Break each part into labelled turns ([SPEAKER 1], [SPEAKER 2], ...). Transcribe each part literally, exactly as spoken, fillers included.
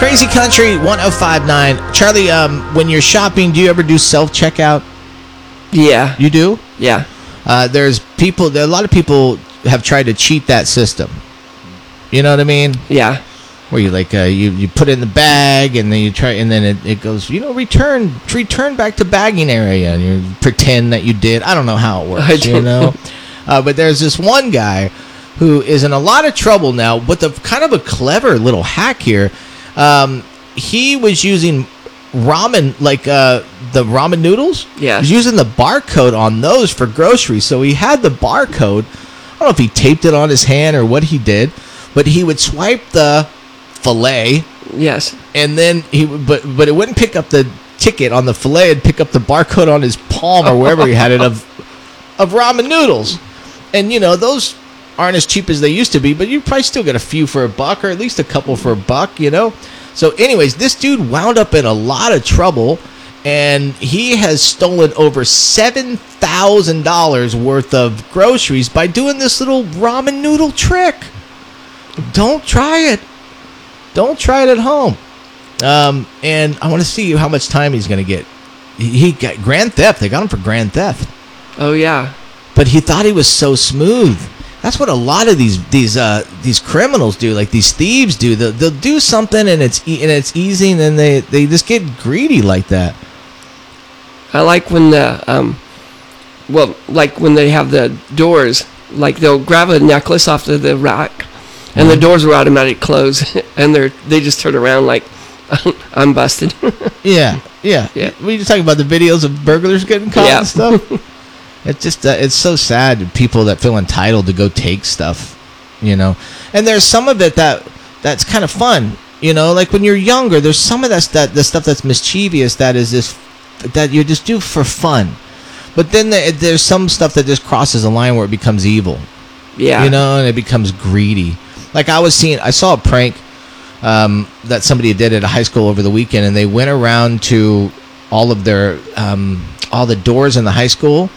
[SPEAKER 1] Crazy Country one oh five point nine. Charlie, um, when you're shopping, do you ever do self-checkout?
[SPEAKER 2] Yeah.
[SPEAKER 1] You do?
[SPEAKER 2] Yeah.
[SPEAKER 1] Uh, there's people, there, a lot of people have tried to cheat that system. You know what I mean?
[SPEAKER 2] Yeah.
[SPEAKER 1] Where you like, uh, you, you put it in the bag and then you try, and then it, it goes, you know, return, return back to bagging area, and you pretend that you did. I don't know how it works, you know? Uh, but there's this one guy who is in a lot of trouble now with a kind of a clever little hack here. Um, he was using ramen, like uh, the ramen noodles.
[SPEAKER 2] Yeah.
[SPEAKER 1] He was using the barcode on those for groceries. So he had the barcode. I don't know if he taped it on his hand or what he did, but he would swipe the fillet.
[SPEAKER 2] Yes.
[SPEAKER 1] And then he would, but but it wouldn't pick up the ticket on the fillet. It'd pick up the barcode on his palm or wherever he had it of of ramen noodles. And you know, those aren't as cheap as they used to be, but you probably still get a few for a buck, or at least a couple for a buck, you know? So anyways, this dude wound up in a lot of trouble, and he has stolen over seven thousand dollars worth of groceries by doing this little ramen noodle trick. Don't try it. Don't try it at home. Um, and I want to see how much time he's going to get. He, he got grand theft. They got him for grand theft.
[SPEAKER 2] Oh, yeah.
[SPEAKER 1] But he thought he was so smooth. That's what a lot of these these uh, these criminals do, like these thieves do. They'll, they'll do something and it's e- and it's easy, and then they, they just get greedy like that.
[SPEAKER 2] I like when the um, well, like when they have the doors, like they'll grab a necklace off of the rack, and mm-hmm. the doors will automatically close, and they're they just turn around like, I'm busted.
[SPEAKER 1] yeah, yeah,
[SPEAKER 2] yeah.
[SPEAKER 1] We just talking about the videos of burglars getting caught
[SPEAKER 2] yeah.
[SPEAKER 1] and stuff. It's just, uh, it's so sad, people that feel entitled to go take stuff, you know. And there's some of it that that's kind of fun, you know. Like when you're younger, there's some of that, that the stuff that's mischievous that is this, that you just do for fun. But then the, there's some stuff that just crosses a line where it becomes evil.
[SPEAKER 2] Yeah.
[SPEAKER 1] You know, and it becomes greedy. Like I was seeing, I saw a prank um, that somebody did at a high school over the weekend, and they went around to all of their, um, all the doors in the high school,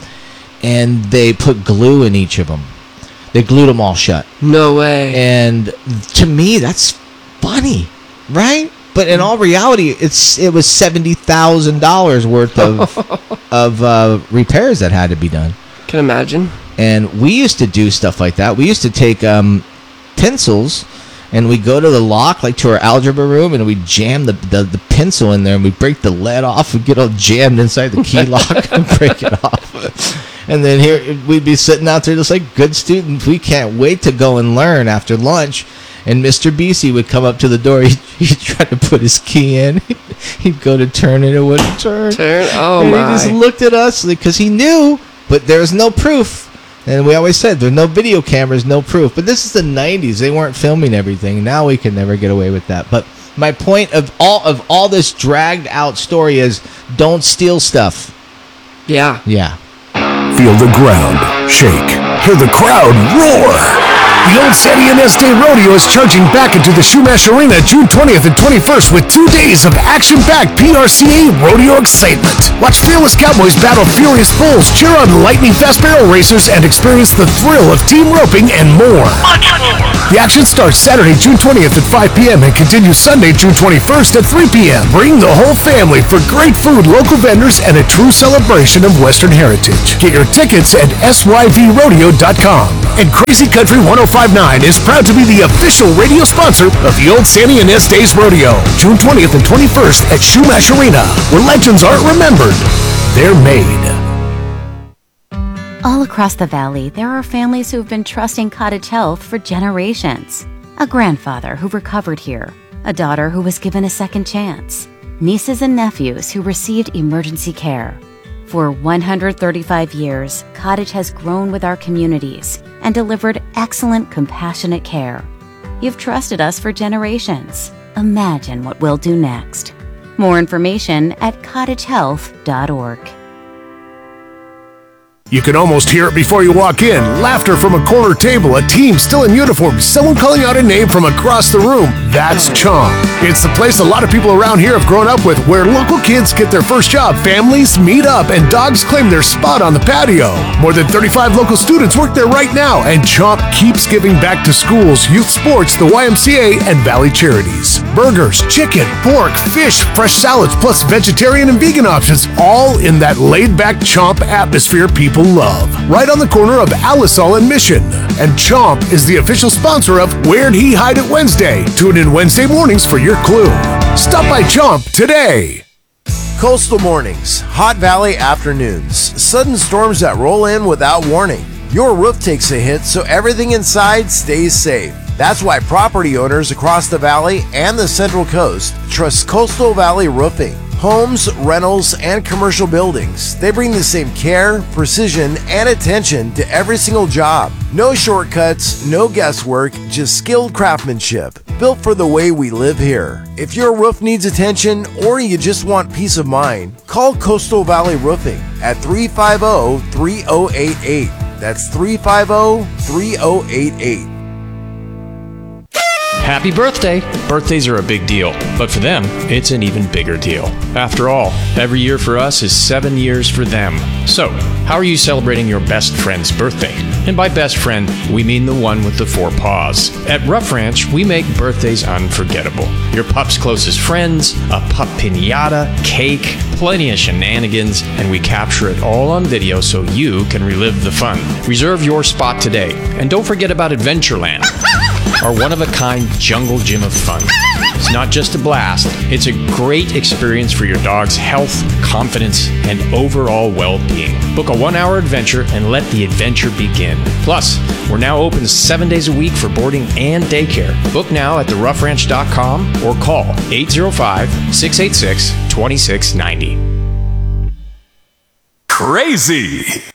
[SPEAKER 1] and they put glue in each of them. They glued them all shut.
[SPEAKER 2] No way.
[SPEAKER 1] And to me, that's funny, right? But in all reality, it's it was seventy thousand dollars worth of of uh, repairs that had to be done.
[SPEAKER 2] Can imagine.
[SPEAKER 1] And we used to do stuff like that. We used to take um, pencils, and we go to the lock, like to our algebra room, and we jam the, the, the pencil in there, and we break the lead off. We get all jammed inside the key lock and break it off. And then here we'd be sitting out there just like good students. We can't wait to go and learn after lunch. And Mister B C would come up to the door. He'd, he'd try to put his key in. He'd go to turn it. It wouldn't turn.
[SPEAKER 2] Turn? Oh,
[SPEAKER 1] and
[SPEAKER 2] my.
[SPEAKER 1] And he just looked at us because he knew, but there was no proof. And we always said, there's no video cameras, no proof. But this is the nineties. They weren't filming everything. Now we can never get away with that. But my point of all of all this dragged out story is don't steal stuff.
[SPEAKER 2] Yeah.
[SPEAKER 1] Yeah.
[SPEAKER 3] Feel the ground shake. Hear the crowd roar. The Old Sandy N S Day Rodeo is charging back into the Shumash Arena June twentieth and twenty-first with two days of action-packed P R C A rodeo excitement. Watch fearless cowboys battle furious bulls, cheer on lightning-fast barrel racers, and experience the thrill of team roping and more. The action starts Saturday, June twentieth at five p.m. and continues Sunday, June twenty-first at three p.m. Bring the whole family for great food, local vendors, and a true celebration of Western heritage. Get your tickets at S Y V rodeo dot com. And Crazy Country one oh five point nine is proud to be the official radio sponsor of the Old Sandy N S Days Rodeo, June twentieth and twenty-first at Shumash Arena, where legends aren't remembered, they're made.
[SPEAKER 4] All across the valley, there are families who have been trusting Cottage Health for generations. A grandfather who recovered here, a daughter who was given a second chance, nieces and nephews who received emergency care. For one hundred thirty-five years, Cottage has grown with our communities and delivered excellent, compassionate care. You've trusted us for generations. Imagine what we'll do next. More information at cottage health dot org.
[SPEAKER 3] You can almost hear it before you walk in. Laughter from a corner table, a team still in uniform, someone calling out a name from across the room. That's Chomp. It's the place a lot of people around here have grown up with, where local kids get their first job, families meet up, and dogs claim their spot on the patio. More than thirty-five local students work there right now, and Chomp keeps giving back to schools, youth sports, the Y M C A, and Valley Charities. burgers, chicken, pork, fish, fresh salads, plus vegetarian and vegan options, all in that laid-back Chomp atmosphere people love. Right on the corner of Alisal and Mission. And Chomp is the official sponsor of Where'd He Hide It Wednesday. Tune in Wednesday mornings for your clue. Stop by Chomp today.
[SPEAKER 5] Coastal mornings, hot valley afternoons, sudden storms that roll in without warning. Your roof takes a hit, so everything inside stays safe. That's why property owners across the valley and the Central Coast trust Coastal Valley Roofing. Homes, rentals, and commercial buildings, they bring the same care, precision, and attention to every single job. No shortcuts, no guesswork, just skilled craftsmanship, built for the way we live here. If your roof needs attention or you just want peace of mind, call Coastal Valley Roofing at three five zero, three zero eight eight. That's three five zero, three zero eight eight.
[SPEAKER 6] Happy birthday! Birthdays are a big deal, but for them, it's an even bigger deal. After all, every year for us is seven years for them. So, how are you celebrating your best friend's birthday? And by best friend, we mean the one with the four paws. At Rough Ranch, we make birthdays unforgettable. Your pup's closest friends, a pup piñata, cake, plenty of shenanigans, and we capture it all on video so you can relive the fun. Reserve your spot today, and don't forget about Adventureland, our one-of-a-kind jungle gym of fun. It's not just a blast, it's a great experience for your dog's health, confidence, and overall well-being. Book a one-hour adventure and let the adventure begin. Plus, we're now open seven days a week for boarding and daycare. Book now at the rough ranch dot com or call eight zero five, six eight six, two six nine zero.
[SPEAKER 7] Crazy!